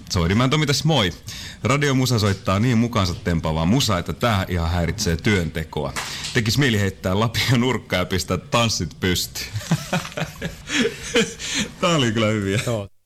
Soidimään Tomi tässä moi. Radiomusa soittaa niin mukaansa tempaavaa musaa, että tää ihan häiritsee työntekoa. Tekis mieli heittää lapia nurkkaa ja pistää tanssit pystyyn. Tää oli kyllä hyviä.